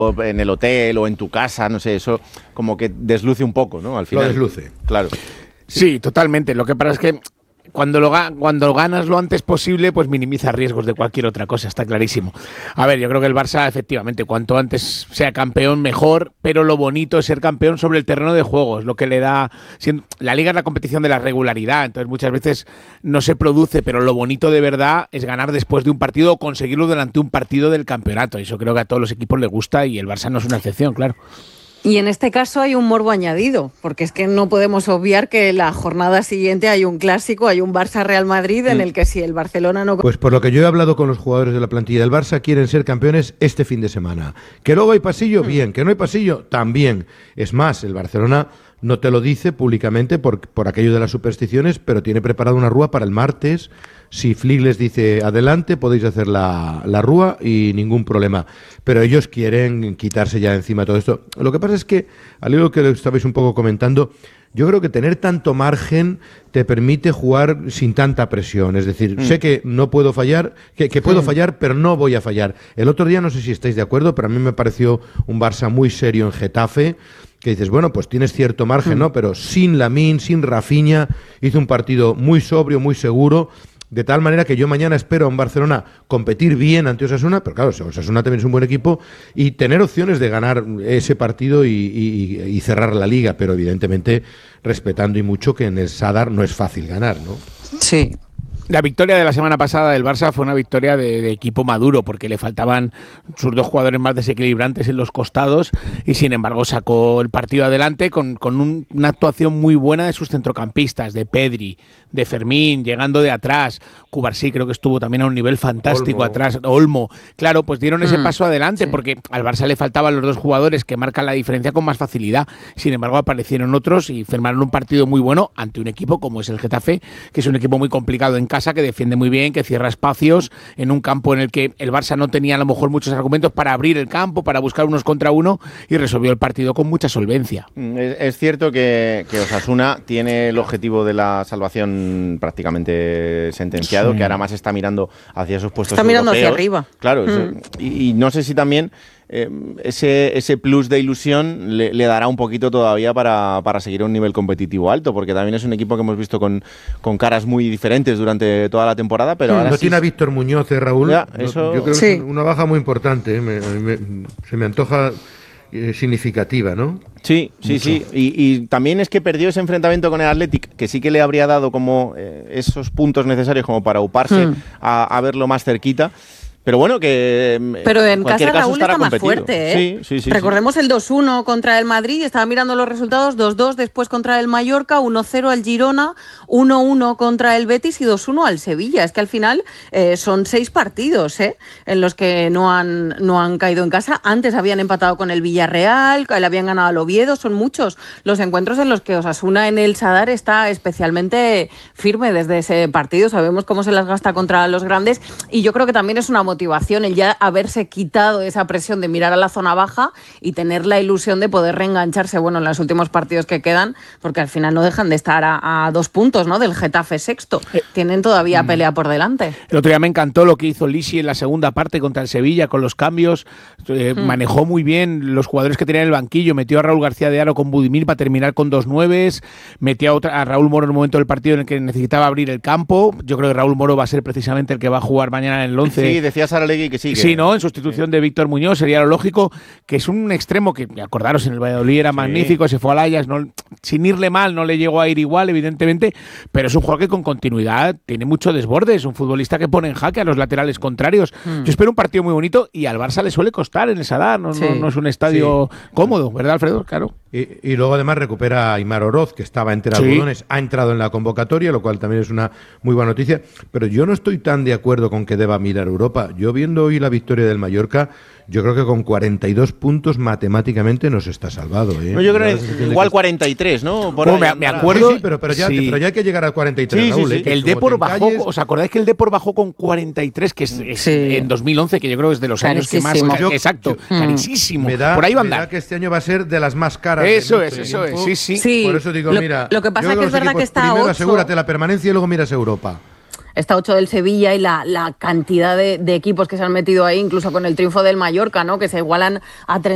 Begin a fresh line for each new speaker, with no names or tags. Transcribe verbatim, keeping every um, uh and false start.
en el hotel o en tu casa, no sé, eso como que desluce un poco, ¿no? Al final.
Lo desluce.
Claro.
Sí, totalmente. Lo que pasa es que Cuando lo, cuando ganas lo antes posible, pues minimiza riesgos de cualquier otra cosa, está clarísimo. A ver, yo creo que el Barça, efectivamente, cuanto antes sea campeón, mejor, pero lo bonito es ser campeón sobre el terreno de juego, es lo que le da... La Liga es la competición de la regularidad, entonces muchas veces no se produce, pero lo bonito de verdad es ganar después de un partido o conseguirlo durante un partido del campeonato. Eso creo que a todos los equipos les gusta y el Barça no es una excepción, claro.
Y en este caso hay un morbo añadido, porque es que no podemos obviar que la jornada siguiente hay un clásico, hay un Barça-Real Madrid en el que si el Barcelona no...
Pues por lo que yo he hablado con los jugadores de la plantilla del Barça, quieren ser campeones este fin de semana. Que luego hay pasillo, bien. Que no hay pasillo, también. Es más, el Barcelona no te lo dice públicamente por, por aquello de las supersticiones, pero tiene preparada una rúa para el martes. Si Flick les dice adelante, podéis hacer la, la rúa y ningún problema. Pero ellos quieren quitarse ya encima todo esto. Lo que pasa es que, al hilo que estabais un poco comentando, yo creo que tener tanto margen te permite jugar sin tanta presión. Es decir, mm. sé que no puedo fallar, que, que puedo mm. fallar, pero no voy a fallar. El otro día, no sé si estáis de acuerdo, pero a mí me pareció un Barça muy serio en Getafe, que dices, bueno, pues tienes cierto margen, mm. ¿no? Pero sin Lamine, sin Rafinha, hizo un partido muy sobrio, muy seguro. De tal manera que yo mañana espero a un Barcelona competir bien ante Osasuna, pero claro, Osasuna también es un buen equipo, y tener opciones de ganar ese partido y, y, y cerrar la Liga, pero evidentemente respetando y mucho que en el Sadar no es fácil ganar, ¿no?
Sí.
La victoria de la semana pasada del Barça fue una victoria de, de equipo maduro, porque le faltaban sus dos jugadores más desequilibrantes en los costados y sin embargo sacó el partido adelante con, con un, una actuación muy buena de sus centrocampistas, de Pedri, de Fermín, llegando de atrás. Cubarsí creo que estuvo también a un nivel fantástico Olmo. atrás, Olmo. Claro, pues dieron ese mm, paso adelante sí. porque al Barça le faltaban los dos jugadores que marcan la diferencia con más facilidad. Sin embargo, aparecieron otros y firmaron un partido muy bueno ante un equipo como es el Getafe, que es un equipo muy complicado en casa, que defiende muy bien, que cierra espacios en un campo en el que el Barça no tenía a lo mejor muchos argumentos para abrir el campo, para buscar unos contra uno, y resolvió el partido con mucha solvencia.
Es, es cierto que, que Osasuna tiene el objetivo de la salvación prácticamente sentenciado, sí. que ahora más está mirando hacia esos puestos
está
europeos.
Está mirando hacia arriba.
Claro, mm. eso, y, y no sé si también eh, ese, ese plus de ilusión le, le dará un poquito todavía para, para seguir a un nivel competitivo alto, porque también es un equipo que hemos visto con, con caras muy diferentes durante toda la temporada, pero
sí,
ahora
no
sí
tiene a Víctor Muñoz, eh, Raúl.
Ya,
no,
eso...
Yo creo
sí.
que es una baja muy importante, eh, me, me, se me antoja eh, significativa, ¿no?
Sí, sí, Mucho. sí. Y, y también es que perdió ese enfrentamiento con el Athletic, que sí que le habría dado como eh, esos puntos necesarios como para uparse hmm. a, a verlo más cerquita. Pero bueno, que
Pero en casa
caso
Raúl está más
competido.
fuerte, ¿eh?
Sí, sí, sí,
Recordemos
sí.
el dos uno contra el Madrid, estaba mirando los resultados, dos dos después contra el Mallorca, uno cero al Girona, uno uno contra el Betis y dos uno al Sevilla. Es que al final eh, son seis partidos, ¿eh? En los que no han, no han caído en casa. Antes habían empatado con el Villarreal, le habían ganado al Oviedo, son muchos los encuentros en los que Osasuna en el Sadar está especialmente firme desde ese partido. Sabemos cómo se las gasta contra los grandes y yo creo que también es una motivación el ya haberse quitado esa presión de mirar a la zona baja y tener la ilusión de poder reengancharse, bueno, en los últimos partidos que quedan, porque al final no dejan de estar a, a dos puntos, ¿no? Del Getafe sexto. Eh, Tienen todavía mm. pelea por delante.
El otro día me encantó lo que hizo Lisi en la segunda parte contra el Sevilla con los cambios. Eh, mm. Manejó muy bien los jugadores que tenía en el banquillo. Metió a Raúl García de Aro con Budimir para terminar con dos nueves. Metió a, otra, a Raúl Moro en un momento del partido en el que necesitaba abrir el campo. Yo creo que Raúl Moro va a ser precisamente el que va a jugar mañana en el once.
Sí, decía Saralegui que sí. Que...
Sí, ¿no? En sustitución sí. de Víctor Muñoz, sería lo lógico, que es un extremo que, acordaros, en el Valladolid era sí. magnífico, se fue al Ajax, no, sin irle mal, no le llegó a ir igual, evidentemente, pero es un jugador que con continuidad tiene mucho desborde, es un futbolista que pone en jaque a los laterales contrarios. Mm. Yo espero un partido muy bonito y al Barça le suele costar en el Sadar, no, sí. no, no es un estadio sí. cómodo, ¿verdad, Alfredo? Claro.
Y, y luego además recupera a Aimar Oroz, que estaba entre sí. algodones, ha entrado en la convocatoria, lo cual también es una muy buena noticia, pero yo no estoy tan de acuerdo con que deba mirar Europa. Yo viendo hoy la victoria del Mallorca, yo creo que con cuarenta y dos puntos matemáticamente nos está salvado, ¿eh?
No, yo creo que igual que... cuarenta y tres, ¿no?
Por oh, me, me acuerdo.
Sí, sí, pero, pero, ya, sí. pero ya hay que llegar al cuarenta y tres,
sí,
Raúl.
Sí,
sí.
sí.
¿eh?
El Depor bajó, ¿os acordáis que el Depor bajó con cuarenta y tres, que es, es sí. en dos mil once, que yo creo que es de los años que más...
Yo,
exacto,
yo,
carísimo.
Me da,
por ahí va a andar.
Me da que este año va a ser de las más caras.
Eso es, eso es, sí, sí.
sí.
Por eso digo,
lo,
mira...
Lo que pasa es que es verdad que está
primero
a ocho.
Asegúrate la permanencia y luego miras Europa.
Está ocho del Sevilla y la, la cantidad de, de equipos que se han metido ahí, incluso con el triunfo del Mallorca, ¿no? Que se igualan a treinta.